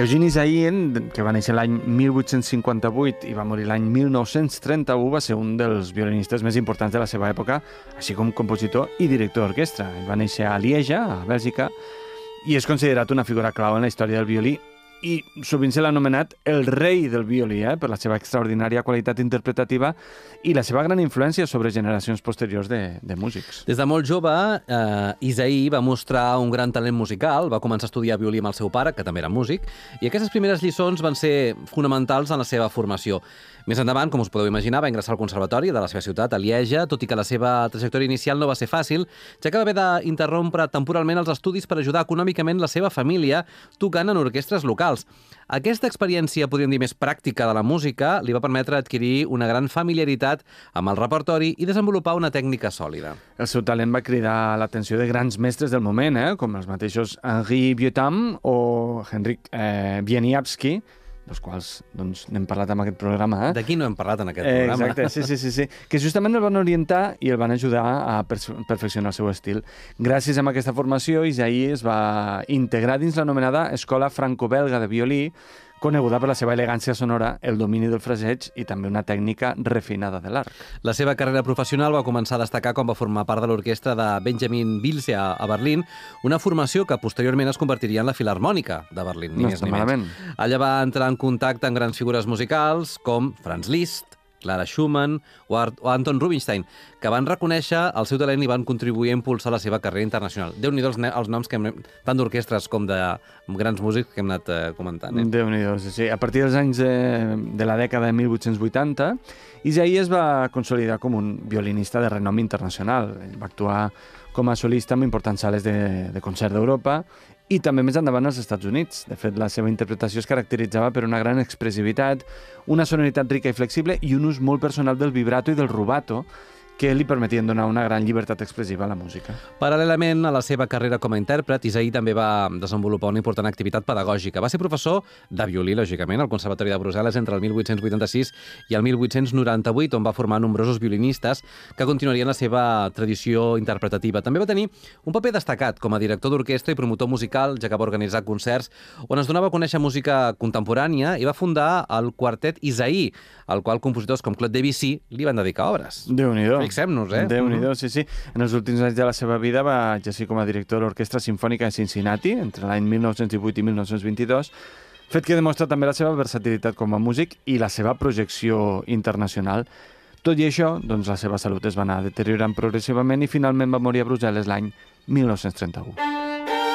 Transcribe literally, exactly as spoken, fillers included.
Eugeni Zaïen, que va néixer l'any mil vuit-cents cinquanta-vuit i va morir l'any mil nou-cents trenta-u, va ser un dels violinistes més importants de la seva època, així com compositor i director d'orquestra. Va néixer a Lieja, a Bèlgica, i és considerat una figura clau en la història del violí, i sovint se l'ha anomenat el rei del violí, eh, per la seva extraordinària qualitat interpretativa i la seva gran influència sobre generacions posteriors de, de músics. Des de molt jove, eh, Isaí va mostrar un gran talent musical, va començar a estudiar violí amb el seu pare, que també era músic, i aquestes primeres lliçons van ser fonamentals en la seva formació. Més endavant, com us podeu imaginar, va ingressar al conservatori de la seva ciutat, a Lieja, tot i que la seva trajectòria inicial no va ser fàcil, ja que va haver d'interrompre temporalment els estudis per ajudar econòmicament la seva família tocant en orquestres locals. Aquesta experiència, podríem dir, més pràctica de la música, li va permetre adquirir una gran familiaritat amb el repertori i desenvolupar una tècnica sòlida. El seu talent va cridar l'atenció de grans mestres del moment, eh, com els mateixos Henri Vieuxtemps o Henryk eh, Wieniawski, dels quals doncs, n'hem parlat en aquest programa. Eh? D'aquí no hem parlat en aquest eh, programa. Exacte, sí, sí, sí, sí. Que justament el van orientar i el van ajudar a perfeccionar el seu estil. Gràcies a aquesta formació, Isaí es va integrar dins l'anomenada Escola Franco-Belga de Violí, coneguda per la seva elegància sonora, el domini del fraseig i també una tècnica refinada de l'arc. La seva carrera professional va començar a destacar quan va formar part de l'orquestra de Benjamin Bilse a, a Berlín, una formació que posteriorment es convertiria en la Filharmònica de Berlín, ni no més ni menys. Allà va entrar en contacte amb grans figures musicals com Franz Liszt, Clara Schumann o, o Anton Rubinstein, que van reconèixer el seu talent i van contribuir a impulsar la seva carrera internacional. Déu-n'hi-do els, els noms que hem, tant d'orquestres com de grans músics que hem anat eh, comentant. Eh? Déu-n'hi-do, sí, sí. A partir dels anys de, de la dècada de mil vuit-cents vuitanta, Isaí es va consolidar com un violinista de renom internacional. Ell va actuar com a solista en importants sales de, de concert d'Europa i també més endavant als Estats Units. De fet, la seva interpretació es caracteritzava per una gran expressivitat, una sonoritat rica i flexible i un ús molt personal del vibrato i del rubato, que li permetien donar una gran llibertat expressiva a la música. Paral·lelament a la seva carrera com a intèrpret, Isaí també va desenvolupar una important activitat pedagògica. Va ser professor de violí, lògicament, al Conservatori de Brussel·les entre el mil vuit-cents vuitanta-sis i el mil vuit-cents noranta-vuit, on va formar nombrosos violinistes que continuarien la seva tradició interpretativa. També va tenir un paper destacat com a director d'orquestra i promotor musical, ja que va organitzar concerts on es donava a conèixer música contemporània i va fundar el quartet Isaí, al qual compositors com Claude Debussy li van dedicar obres. Déu-n'hi-do. Fixem-nos, eh? Déu-n'hi-do, sí, sí. En els últims anys de la seva vida va exercir com a director de l'Orquestra Simfònica de Cincinnati, entre l'any mil nou-cents divuit i mil nou-cents vint-i-dos, fet que demostra també la seva versatilitat com a músic i la seva projecció internacional. Tot i això, doncs, la seva salut es va anar deteriorant progressivament i finalment va morir a Brussel·les l'any mil nou-cents trenta-u.